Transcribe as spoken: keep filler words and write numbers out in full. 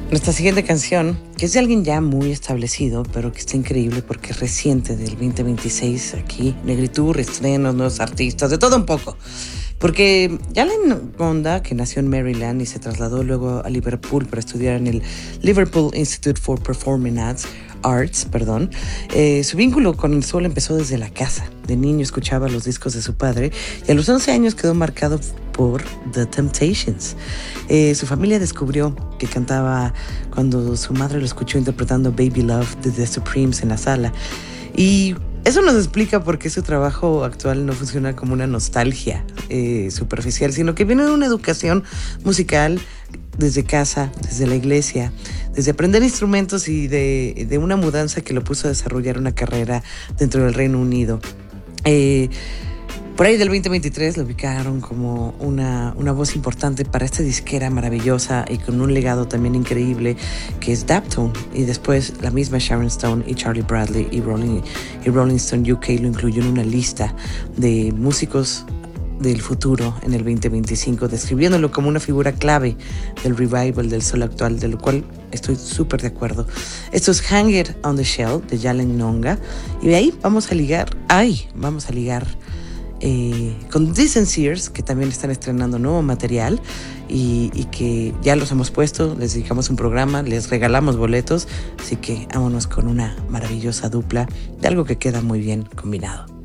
Nuestra siguiente canción, que es de alguien ya muy establecido, pero que está increíble porque es reciente, del veinte veintiséis, aquí, Negritur, estrenos, nuevos artistas, de todo un poco. Porque Jalen Ngonda, que nació en Maryland y se trasladó luego a Liverpool para estudiar en el Liverpool Institute for Performing Arts, Arts, perdón, eh, su vínculo con el soul empezó desde la casa. De niño escuchaba los discos de su padre y a los once años quedó marcado por The Temptations. Eh, su familia descubrió que cantaba cuando su madre lo escuchó interpretando Baby Love de The Supremes en la sala. Y eso nos explica por qué su trabajo actual no funciona como una nostalgia eh, superficial, sino que viene de una educación musical desde casa, desde la iglesia, desde aprender instrumentos y de, de una mudanza que lo puso a desarrollar una carrera dentro del Reino Unido. Eh, por ahí del veinte veintitrés lo ubicaron como una, una voz importante para esta disquera maravillosa y con un legado también increíble que es Daptone. Y después la misma Sharon Stone y Charlie Bradley y Rolling, y Rolling Stone U K lo incluyó en una lista de músicos del futuro en el veinte veinticinco, describiéndolo como una figura clave del revival del soul actual, de lo cual estoy súper de acuerdo. Esto es Hang It on the Shelf de Jalen Ngonda, y de ahí vamos a ligar, ay, vamos a ligar eh, con The Sinceres, que también están estrenando nuevo material y, y que ya los hemos puesto, les dedicamos un programa, les regalamos boletos, así que vámonos con una maravillosa dupla de algo que queda muy bien combinado.